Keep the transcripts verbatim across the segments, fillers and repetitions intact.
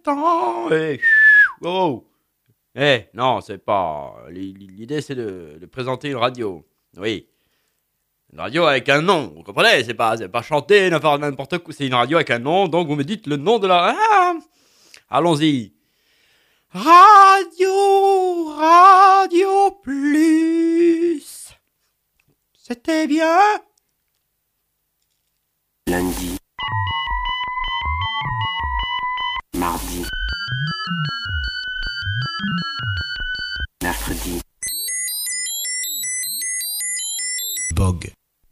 temps. Et... Oh. Eh, non, c'est pas... L'idée, c'est de, de présenter une radio. Oui. Une radio avec un nom, vous comprenez? C'est pas, c'est pas chanter, ne faire n'importe quoi. C'est une radio avec un nom, donc vous me dites le nom de la... Ah, allons-y. Radio, Radio Plus. C'était bien? Lundi, mardi, mercredi, Bog.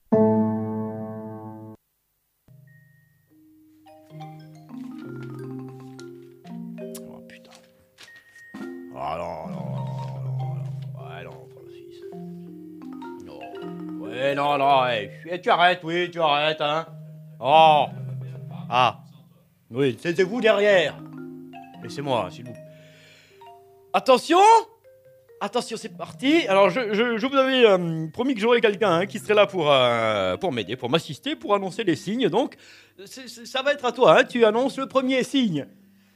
Oh putain. Oh non, non, non, non, non. Ouais, non, Francis. Non. Ouais, non, non, ouais. Eh, tu arrêtes, oui, tu arrêtes, hein. Oh. Ah. Oui, c'est vous derrière. Laissez-moi, s'il vous plaît. Attention. Attention, c'est parti. Alors, je, je, je vous avais euh, promis que j'aurais quelqu'un hein, qui serait là pour, euh, pour m'aider, pour m'assister, pour annoncer les signes. Donc, c'est, c'est, ça va être à toi. Hein. Tu annonces le premier signe.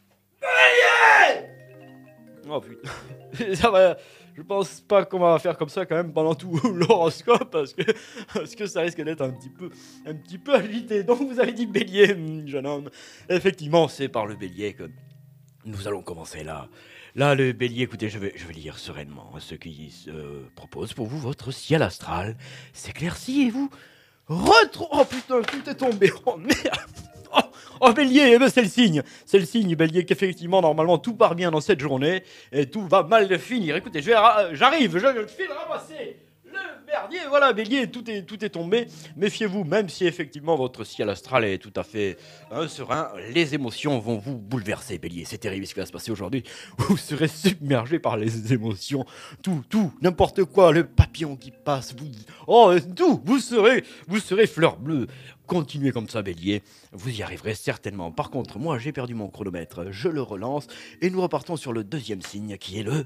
Oh putain. Ça va. Je pense pas qu'on va faire comme ça quand même pendant tout l'horoscope parce que, parce que ça risque d'être un petit peu, un petit peu agité. Donc, vous avez dit bélier, jeune homme. Effectivement, c'est par le bélier que nous allons commencer là. Là, le bélier, écoutez, je vais, je vais lire sereinement ce qui se propose pour vous. Votre ciel astral s'éclaircit et vous retrouvez... Oh putain, tout est tombé. Oh merde. Oh, oh bélier, eh ben, c'est le signe. C'est le signe, bélier, qu'effectivement, normalement, tout part bien dans cette journée et tout va mal finir. Écoutez, je vais ra- j'arrive, je, je file ramasser le merdier. Voilà, bélier, tout est, tout est tombé. Méfiez-vous, même si effectivement votre ciel astral est tout à fait hein, serein, les émotions vont vous bouleverser, bélier. C'est terrible ce qui va se passer aujourd'hui. Vous serez submergé par les émotions. Tout, tout, n'importe quoi, le papillon qui passe, vous... Oh, tout, vous serez, vous serez fleur bleue. Continuez comme ça, bélier. Vous y arriverez certainement. Par contre, moi, j'ai perdu mon chronomètre. Je le relance et nous repartons sur le deuxième signe qui est le...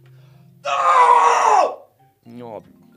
Oh,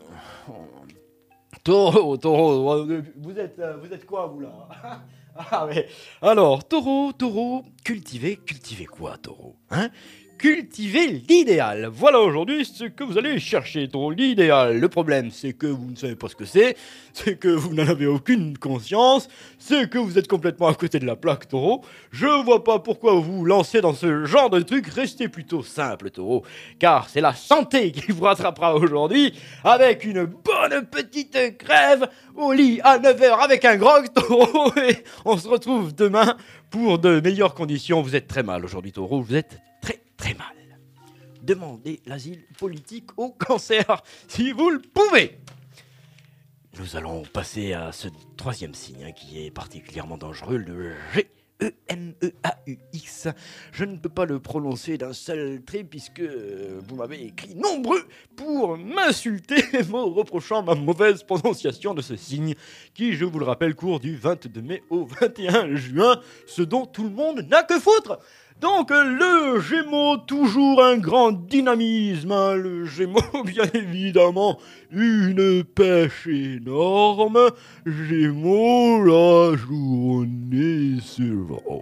Taureau, taureau, vous êtes, euh, vous êtes quoi vous là? Ah ouais. Alors, taureau, taureau, cultivez, cultivez quoi, taureau? Hein? Cultivez l'idéal. Voilà aujourd'hui ce que vous allez chercher, taureau, l'idéal. Le problème, c'est que vous ne savez pas ce que c'est, c'est que vous n'en avez aucune conscience, c'est que vous êtes complètement à côté de la plaque, taureau. Je vois pas pourquoi vous vous lancez dans ce genre de truc. Restez plutôt simple, taureau, car c'est la santé qui vous rattrapera aujourd'hui avec une bonne petite crève au lit à neuf heures avec un grog, taureau, et on se retrouve demain pour de meilleures conditions. Vous êtes très mal aujourd'hui, taureau, vous êtes très très mal. Demandez l'asile politique au cancer, si vous le pouvez. Nous allons passer à ce troisième signe hein, qui est particulièrement dangereux, le G. E M E A U X. Je ne peux pas le prononcer d'un seul trait puisque vous m'avez écrit nombreux pour m'insulter, me reprochant ma mauvaise prononciation de ce signe qui, je vous le rappelle, court du vingt-deux mai au vingt et un juin, ce dont tout le monde n'a que foutre. Donc le Gémeaux, toujours un grand dynamisme, hein, le Gémeaux, bien évidemment, une pêche énorme, Gémeaux, la journée sera... Oh.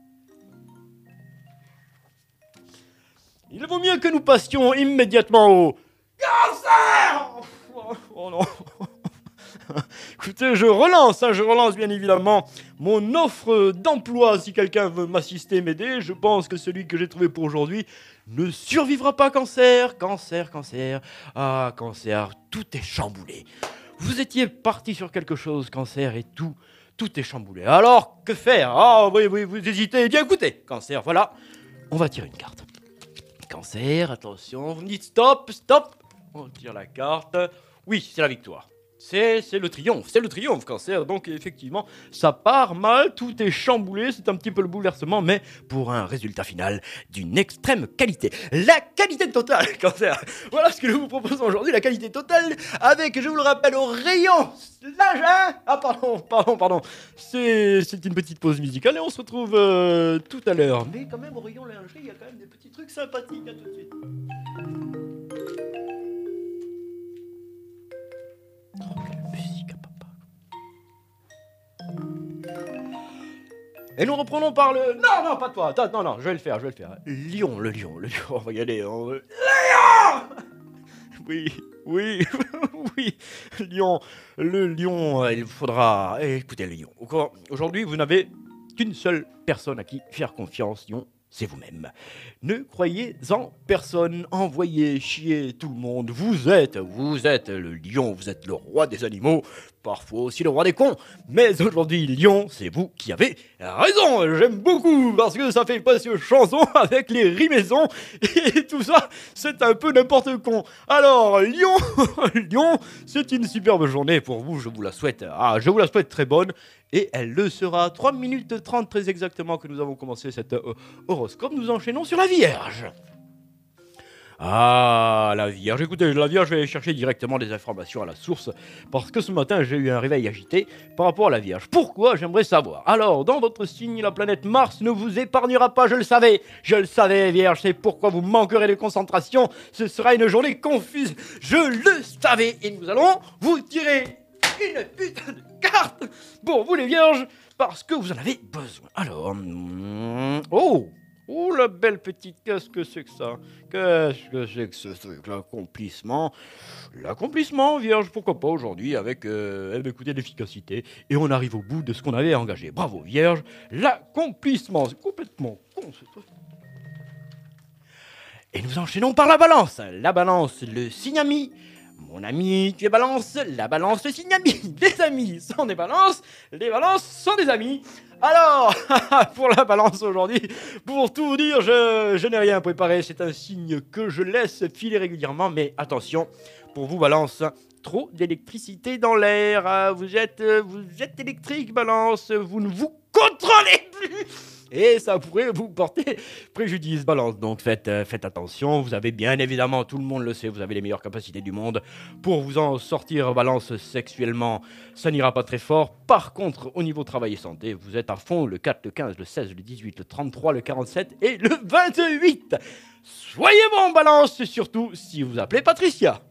Il vaut mieux que nous passions immédiatement au... Cancer. Oh, oh non. Écoutez, je relance, hein, je relance bien évidemment mon offre d'emploi si quelqu'un veut m'assister, m'aider. Je pense que celui que j'ai trouvé pour aujourd'hui ne survivra pas, cancer, cancer, cancer. Ah, cancer, tout est chamboulé. Vous étiez parti sur quelque chose, cancer, et tout, tout est chamboulé. Alors, que faire? Ah oui, oui, vous hésitez. Eh bien écoutez, cancer, voilà, on va tirer une carte. Cancer, attention, vous me dites stop, stop. On tire la carte. Oui, c'est la victoire. C'est, c'est le triomphe, c'est le triomphe, cancer. Donc effectivement, ça part mal, tout est chamboulé, c'est un petit peu le bouleversement, mais pour un résultat final d'une extrême qualité. La qualité totale, cancer. Voilà ce que nous vous proposons aujourd'hui, la qualité totale, avec, je vous le rappelle, au rayon linge. Ah pardon, pardon, pardon. C'est, c'est une petite pause musicale et on se retrouve euh, tout à l'heure. Mais quand même, au rayon lingerie, il y a quand même des petits trucs sympathiques. À tout de suite. Oh, quelle musique à papa. Et nous reprenons par le... Non, non, pas toi. Attends, non, non, je vais le faire, je vais le faire. Lion, le lion, le lion. On va y aller. On... Lion. Oui, oui, oui. Lion, le lion, il faudra... Écoutez, le lion. Aujourd'hui, vous n'avez qu'une seule personne à qui faire confiance, lion. C'est vous-même. Ne croyez en personne, envoyez chier tout le monde. Vous êtes, vous êtes le lion, vous êtes le roi des animaux, parfois aussi le roi des cons. Mais aujourd'hui, lion, c'est vous qui avez raison. J'aime beaucoup parce que ça fait passer une chanson avec les rimaisons et tout ça, c'est un peu n'importe con. Alors, lion, lion, c'est une superbe journée pour vous, je vous la souhaite. Ah, je vous la souhaite très bonne. Et elle le sera. trois minutes trente très exactement que nous avons commencé cet euh, horoscope. Nous enchaînons sur la Vierge. Ah, la Vierge. Écoutez, la Vierge, je vais aller chercher directement des informations à la source. Parce que ce matin, j'ai eu un réveil agité par rapport à la Vierge. Pourquoi? J'aimerais savoir. Alors, dans votre signe, la planète Mars ne vous épargnera pas, je le savais. Je le savais, Vierge. C'est pourquoi vous manquerez de concentration. Ce sera une journée confuse. Je le savais. Et nous allons vous tirer une putain de carte pour vous les vierges, parce que vous en avez besoin. Alors, mm, oh, oh la belle petite, qu'est-ce que c'est que ça? Qu'est-ce que c'est que ce truc? L'accomplissement, l'accomplissement, vierge, pourquoi pas aujourd'hui avec, euh, eh bien, écoutez, l'efficacité, et on arrive au bout de ce qu'on avait engagé. Bravo, vierge, l'accomplissement, c'est complètement con ce truc. Et nous enchaînons par la balance. La balance, le signe ami. Mon ami, tu es balance, la balance, le signe ami. Les amis sont des balances, les balances sont des amis. Alors, pour la balance aujourd'hui, pour tout vous dire, je, je n'ai rien préparé. C'est un signe que je laisse filer régulièrement. Mais attention, pour vous, balance, trop d'électricité dans l'air. Vous êtes, vous êtes électrique, balance. Vous ne vous contrôlez plus. Et ça pourrait vous porter préjudice, balance. Donc faites, euh, faites attention, vous avez bien évidemment, tout le monde le sait, vous avez les meilleures capacités du monde pour vous en sortir, balance, sexuellement, ça n'ira pas très fort. Par contre, au niveau travail et santé, vous êtes à fond, le quatre, le quinze, le seize, le dix-huit, le trente-trois, le quarante-sept et le vingt-huit. Soyez bon, balance, surtout si vous appelez Patricia.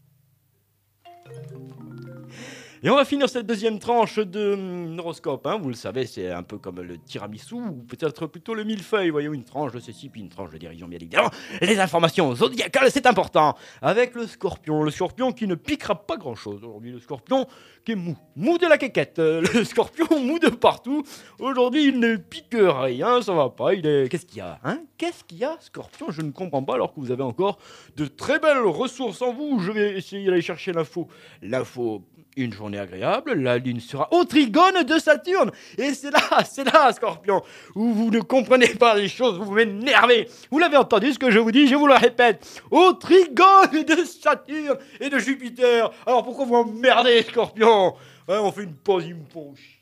Et on va finir cette deuxième tranche de hum, horoscope, hein. Vous le savez, c'est un peu comme le tiramisu, ou peut-être plutôt le millefeuille, voyez, une tranche de ceci, puis une tranche de dérision, bien évidemment. Les informations zodiacales, c'est important. Avec le scorpion, le scorpion qui ne piquera pas grand-chose aujourd'hui, le scorpion qui est mou, mou de la quéquette, euh, le scorpion mou de partout. Aujourd'hui, il ne pique rien, ça va pas, il est... Qu'est-ce qu'il y a, hein? Qu'est-ce qu'il y a, scorpion? Je ne comprends pas, alors que vous avez encore de très belles ressources en vous. Je vais essayer d'aller chercher l'info. L'info... Une journée agréable, la lune sera au trigone de Saturne. Et c'est là, c'est là, Scorpion, où vous ne comprenez pas les choses, vous m'énervez. Vous l'avez entendu ce que je vous dis, je vous le répète. Au trigone de Saturne et de Jupiter. Alors pourquoi vous emmerdez, Scorpion? Ouais, on fait une pause, il me penche.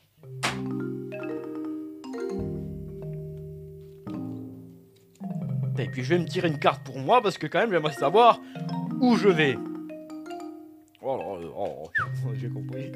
Et puis je vais me tirer une carte pour moi, parce que quand même, j'aimerais savoir où je vais. Oh, oh, oh, oh, j'ai compris.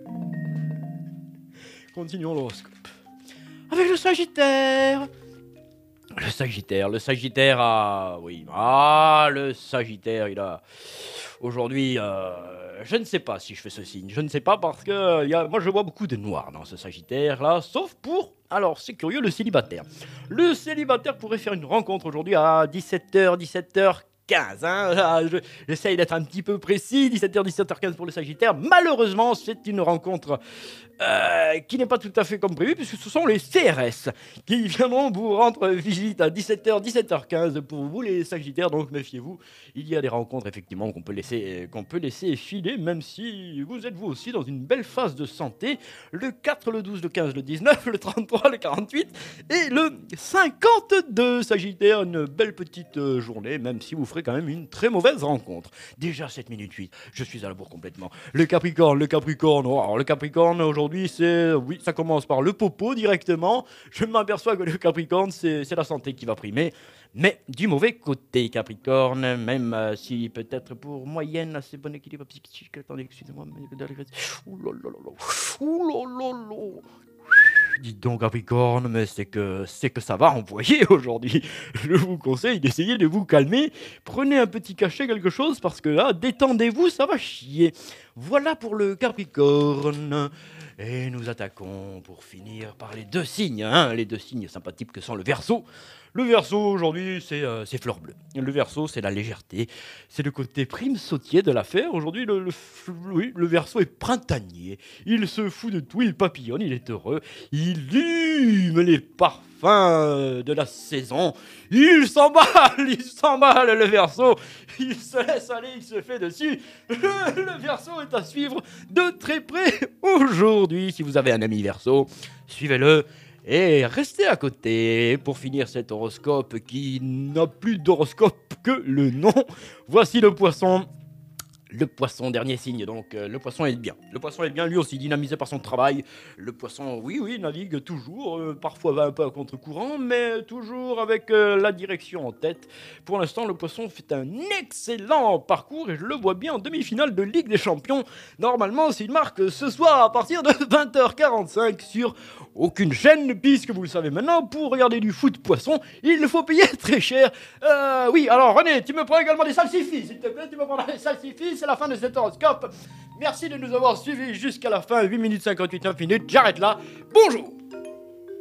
Continuons l'horoscope. Avec le Sagittaire. Le Sagittaire, le Sagittaire a... Oui, ah, le Sagittaire, il a... Aujourd'hui, euh, je ne sais pas si je fais ce signe. Je ne sais pas parce que y a... moi, je vois beaucoup de noir dans ce Sagittaire-là, sauf pour... Alors, c'est curieux, le célibataire. Le célibataire pourrait faire une rencontre aujourd'hui à dix-sept heures, dix-sept heures quinze, hein. Là, je, j'essaye d'être un petit peu précis, dix-sept heures, dix-sept heures quinze pour le Sagittaire. Malheureusement, c'est une rencontre euh, qui n'est pas tout à fait comme prévu, puisque ce sont les C R S qui viendront vous rendre visite à dix-sept heures, dix-sept heures quinze pour vous les Sagittaires, donc méfiez-vous. Il y a des rencontres effectivement qu'on peut laisser, qu'on peut laisser filer, même si vous êtes vous aussi dans une belle phase de santé. Le quatre, le douze, le quinze, le dix-neuf, le trente-trois, le quarante-huit et le cinquante-deux Sagittaire. Une belle petite euh, journée, même si vous ferez quand même une très mauvaise rencontre. Déjà sept minutes huit, je suis à la bourre complètement. Le Capricorne, le Capricorne, oh, alors le Capricorne aujourd'hui c'est, oui, ça commence par le popo directement. Je m'aperçois que le Capricorne c'est, c'est la santé qui va primer, mais du mauvais côté Capricorne, même euh, si peut-être pour moyenne assez bon équilibre psychique. Attendez, excusez-moi, ouh là là là, ouh là là là. Dites donc Capricorne, mais c'est que, c'est que ça va envoyer aujourd'hui. Je vous conseille d'essayer de vous calmer. Prenez un petit cachet, quelque chose, parce que là, détendez-vous, ça va chier. Voilà pour le Capricorne. Et nous attaquons pour finir par les deux signes, hein, les deux signes sympathiques que sont le Verseau. Le Verseau aujourd'hui, c'est euh, c'est fleur bleue. Le Verseau, c'est la légèreté, c'est le côté prime sautier de l'affaire. Aujourd'hui, le, le, oui, le Verseau est printanier. Il se fout de tout, il papillonne, il est heureux, il hume les parfums de la saison. Il s'emballe, il s'emballe le Verseau. Il se laisse aller, il se fait dessus. Le, le Verseau est à suivre de très près aujourd'hui. Si vous avez un ami Verseau, suivez-le. Et restez à côté pour finir cet horoscope qui n'a plus d'horoscope que le nom. Voici le poisson. Le poisson, dernier signe, donc euh, le poisson est bien. Le poisson est bien, lui aussi dynamisé par son travail. Le poisson, oui, oui, navigue toujours, euh, parfois va un peu à contre-courant, mais toujours avec euh, la direction en tête. Pour l'instant, le poisson fait un excellent parcours et je le vois bien en demi-finale de Ligue des Champions. Normalement, s'il marque ce soir à partir de vingt heures quarante-cinq sur aucune chaîne, puisque vous le savez maintenant, pour regarder du foot poisson, il faut payer très cher. Euh, oui, alors René, tu me prends également des salsifis, s'il te plaît, tu me prends des salsifis. C'est la fin de cet horoscope. Merci de nous avoir suivis jusqu'à la fin. huit minutes cinquante-huit, neuf minutes. J'arrête là. Bonjour.